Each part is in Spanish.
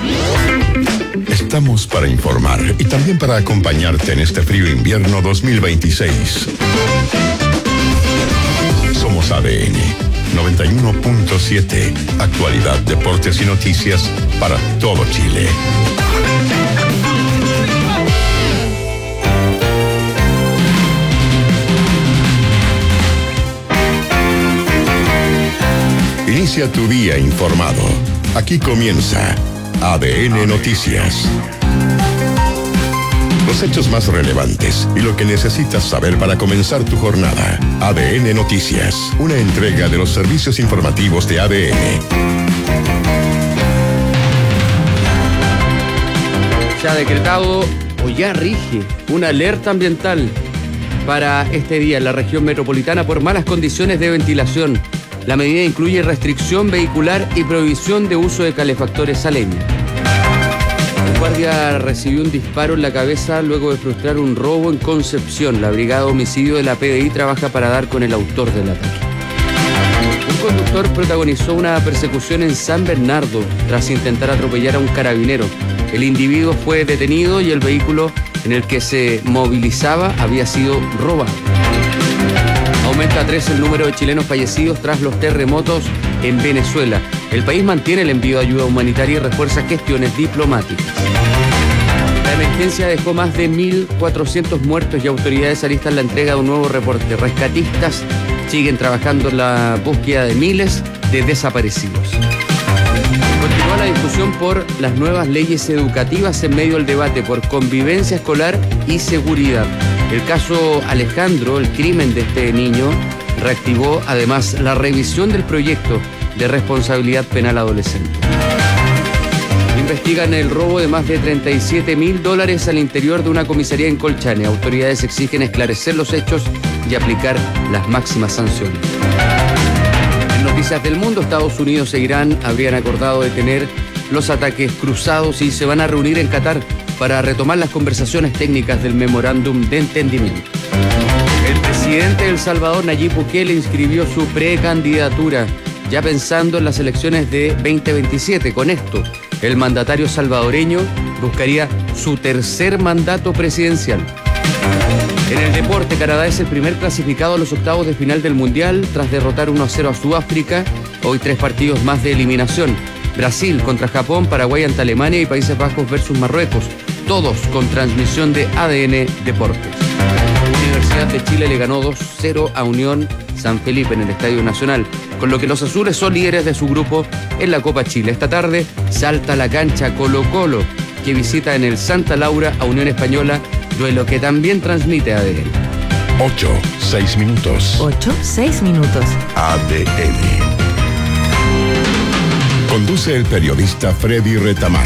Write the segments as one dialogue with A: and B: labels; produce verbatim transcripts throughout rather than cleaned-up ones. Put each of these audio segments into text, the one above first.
A: Estamos para informar y también para acompañarte en este frío invierno dos mil veintiséis. Somos A D N noventa y uno punto siete. Actualidad, deportes y noticias para todo Chile. Inicia tu día informado. Aquí comienza A D N Noticias. Los hechos más relevantes y lo que necesitas saber para comenzar tu jornada. A D N Noticias, una entrega de los servicios informativos de A D N.
B: Se ha decretado o ya rige una alerta ambiental para este día en la región metropolitana por malas condiciones de ventilación. La medida incluye restricción vehicular y prohibición de uso de calefactores a leña. El guardia recibió un disparo en la cabeza luego de frustrar un robo en Concepción. La brigada de homicidio de la P D I trabaja para dar con el autor del ataque. Un conductor protagonizó una persecución en San Bernardo tras intentar atropellar a un carabinero. El individuo fue detenido y el vehículo en el que se movilizaba había sido robado. Aumenta a tres el número de chilenos fallecidos tras los terremotos en Venezuela. El país mantiene el envío de ayuda humanitaria y refuerza gestiones diplomáticas. La emergencia dejó más de mil cuatrocientos muertos y autoridades alistan la entrega de un nuevo reporte. Rescatistas siguen trabajando en la búsqueda de miles de desaparecidos. Continúa la discusión por las nuevas leyes educativas en medio del debate por convivencia escolar y seguridad. El caso Alejandro, el crimen de este niño, reactivó además la revisión del proyecto de responsabilidad penal adolescente. Investigan el robo de más de treinta y siete mil dólares al interior de una comisaría en Colchane. Autoridades exigen esclarecer los hechos y aplicar las máximas sanciones. En noticias del mundo, Estados Unidos e Irán habrían acordado detener los ataques cruzados y se van a reunir en Qatar para retomar las conversaciones técnicas del memorándum de entendimiento. El presidente de El Salvador, Nayib Bukele, inscribió su precandidatura, ya pensando en las elecciones de veinte veintisiete. Con esto, el mandatario salvadoreño buscaría su tercer mandato presidencial. En el deporte, Canadá es el primer clasificado a los octavos de final del Mundial tras derrotar uno a cero a Sudáfrica. Hoy tres partidos más de eliminación. Brasil contra Japón, Paraguay ante Alemania y Países Bajos versus Marruecos. Todos con transmisión de A D N Deportes. Universidad de Chile le ganó dos cero a Unión San Felipe en el Estadio Nacional, con lo que los azules son líderes de su grupo en la Copa Chile. Esta tarde salta a la cancha Colo Colo, que visita en el Santa Laura a Unión Española, duelo que también transmite A D N.
A: Ocho, seis minutos.
C: Ocho, seis minutos.
A: A D N. Conduce el periodista Freddy Retamal.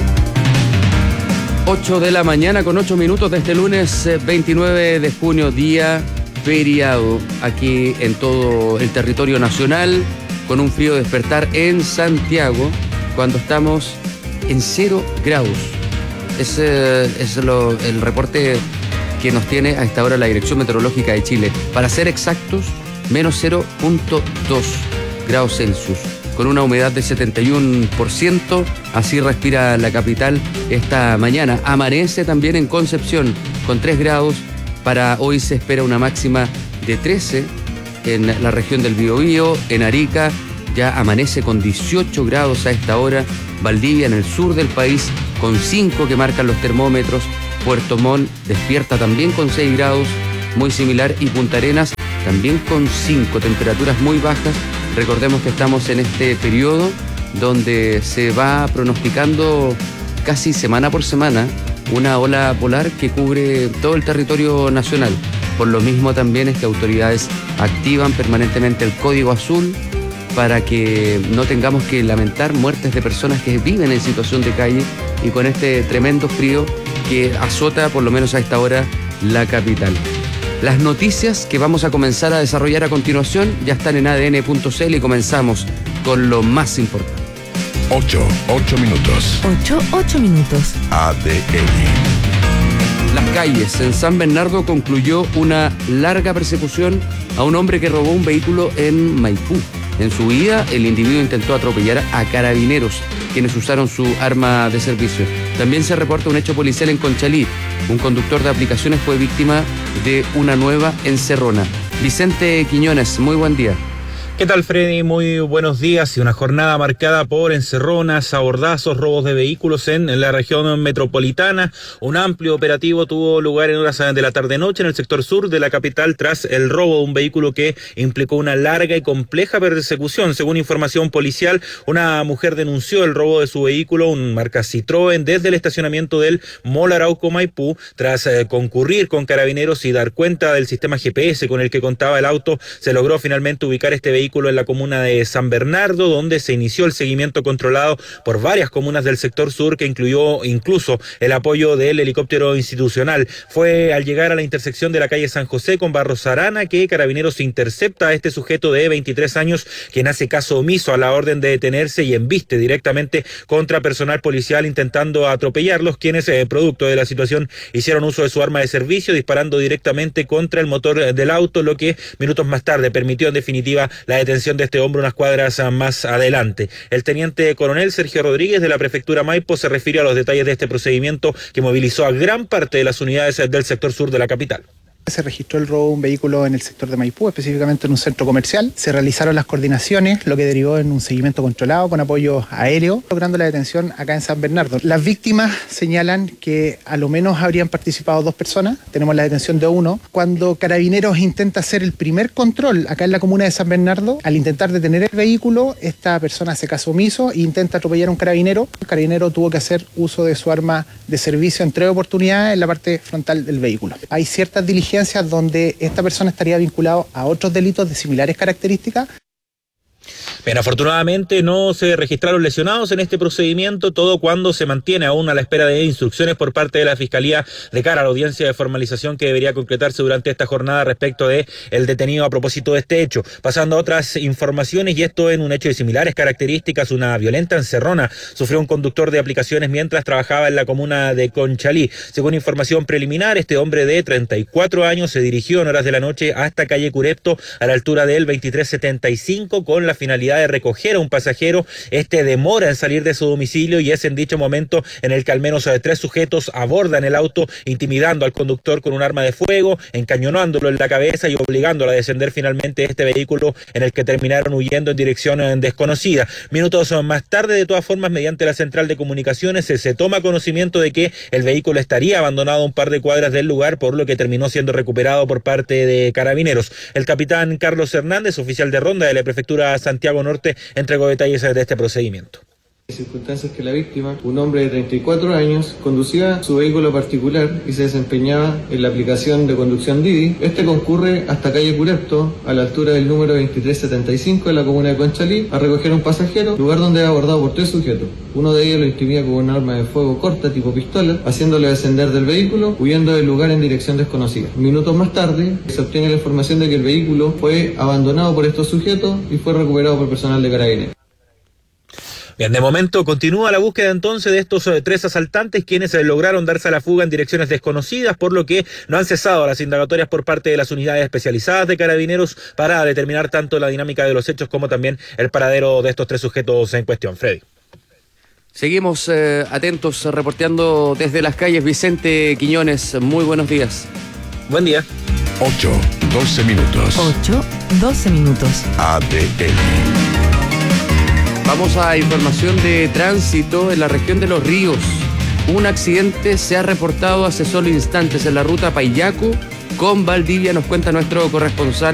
B: ocho de la mañana con ocho minutos de este lunes veintinueve de junio, día feriado aquí en todo el territorio nacional, con un frío despertar en Santiago cuando estamos en cero grados. Ese es lo, el reporte que nos tiene a esta hora la Dirección Meteorológica de Chile. Para ser exactos, menos cero punto dos grados Celsius. Con una humedad de setenta y uno por ciento, así respira la capital esta mañana. Amanece también en Concepción con tres grados, para hoy se espera una máxima de trece en la región del Biobío, en Arica ya amanece con dieciocho grados a esta hora, Valdivia en el sur del país con cinco que marcan los termómetros, Puerto Montt despierta también con seis grados, muy similar, y Punta Arenas también con cinco, temperaturas muy bajas. Recordemos que estamos en este periodo donde se va pronosticando casi semana por semana una ola polar que cubre todo el territorio nacional. Por lo mismo también es que autoridades activan permanentemente el código azul para que no tengamos que lamentar muertes de personas que viven en situación de calle y con este tremendo frío que azota por lo menos a esta hora la capital. Las noticias que vamos a comenzar a desarrollar a continuación ya están en A D N punto C L y comenzamos con lo más importante.
A: Ocho, ocho minutos.
C: Ocho, ocho minutos.
A: A D N.
B: Las calles. En San Bernardo concluyó una larga persecución a un hombre que robó un vehículo en Maipú. En su huida, el individuo intentó atropellar a carabineros, quienes usaron su arma de servicio. También se reporta un hecho policial en Conchalí. Un conductor de aplicaciones fue víctima de una nueva encerrona. Vicente Quiñones, muy buen día.
D: ¿Qué tal, Freddy? Muy buenos días. Y una jornada marcada por encerronas, abordazos, robos de vehículos en, en la región metropolitana. Un amplio operativo tuvo lugar en horas de la tarde-noche en el sector sur de la capital tras el robo de un vehículo que implicó una larga y compleja persecución. Según información policial, una mujer denunció el robo de su vehículo, un marca Citroën, desde el estacionamiento del Mall Arauco Maipú. Tras eh, concurrir con carabineros y dar cuenta del sistema G P S con el que contaba el auto, se logró finalmente ubicar este vehículo en la comuna de San Bernardo, donde se inició el seguimiento controlado por varias comunas del sector sur, que incluyó incluso el apoyo del helicóptero institucional. Fue al llegar a la intersección de la calle San José con Barros Arana que Carabineros intercepta a este sujeto de veintitrés años, quien hace caso omiso a la orden de detenerse y embiste directamente contra personal policial intentando atropellarlos, quienes eh, producto de la situación hicieron uso de su arma de servicio, disparando directamente contra el motor del auto, lo que minutos más tarde permitió en definitiva la detención de este hombre unas cuadras más adelante. El teniente coronel Sergio Rodríguez de la prefectura Maipo se refirió a los detalles de este procedimiento que movilizó a gran parte de las unidades del sector sur de la capital.
E: Se registró el robo de un vehículo en el sector de Maipú, específicamente en un centro comercial. Se realizaron las coordinaciones, lo que derivó en un seguimiento controlado con apoyo aéreo, logrando la detención acá en San Bernardo. Las víctimas señalan que a lo menos habrían participado dos personas. Tenemos la detención de uno. Cuando Carabineros intenta hacer el primer control acá en la comuna de San Bernardo, al intentar detener el vehículo, esta persona hace caso omiso e intenta atropellar a un carabinero. El carabinero tuvo que hacer uso de su arma de servicio en tres oportunidades en la parte frontal del vehículo. Hay ciertas diligencias donde esta persona estaría vinculada a otros delitos de similares características.
D: Bien, afortunadamente no se registraron lesionados en este procedimiento, todo cuando se mantiene aún a la espera de instrucciones por parte de la Fiscalía de cara a la audiencia de formalización que debería concretarse durante esta jornada respecto de el detenido a propósito de este hecho. Pasando a otras informaciones, y esto en un hecho de similares características, una violenta encerrona sufrió un conductor de aplicaciones mientras trabajaba en la comuna de Conchalí. Según información preliminar, este hombre de treinta y cuatro años se dirigió en horas de la noche hasta calle Curepto, a la altura del veintitrés setenta y cinco, con la finalidad de recoger a un pasajero. Este demora en salir de su domicilio y es en dicho momento en el que al menos tres sujetos abordan el auto, intimidando al conductor con un arma de fuego, encañonándolo en la cabeza y obligándolo a descender finalmente de este vehículo, en el que terminaron huyendo en dirección desconocida. Minutos más tarde, de todas formas, mediante la central de comunicaciones se, se toma conocimiento de que el vehículo estaría abandonado a un par de cuadras del lugar, por lo que terminó siendo recuperado por parte de Carabineros. El capitán Carlos Hernández, oficial de ronda de la prefectura Santiago Norte, entregó detalles de este procedimiento.
F: Circunstancias que la víctima, un hombre de treinta y cuatro años, conducía su vehículo particular y se desempeñaba en la aplicación de conducción Didi. Este concurre hasta calle Curepto, a la altura del número veintitrés setenta y cinco de la comuna de Conchalí, a recoger a un pasajero, lugar donde es abordado por tres sujetos. Uno de ellos lo intimida con un arma de fuego corta tipo pistola, haciéndole descender del vehículo, huyendo del lugar en dirección desconocida. Minutos más tarde, se obtiene la información de que el vehículo fue abandonado por estos sujetos y fue recuperado por personal de Carabineros.
D: Bien, de momento continúa la búsqueda entonces de estos eh, tres asaltantes, quienes eh, lograron darse a la fuga en direcciones desconocidas, por lo que no han cesado las indagatorias por parte de las unidades especializadas de Carabineros para determinar tanto la dinámica de los hechos como también el paradero de estos tres sujetos en cuestión. Freddy.
B: Seguimos eh, atentos, reporteando desde las calles. Vicente Quiñones, muy buenos días.
D: Buen día.
A: ocho, doce minutos.
C: ocho, doce minutos.
A: A D N.
B: Vamos a información de tránsito en la región de Los Ríos. Un accidente se ha reportado hace solo instantes en la ruta Paillaco con Valdivia, nos cuenta nuestro corresponsal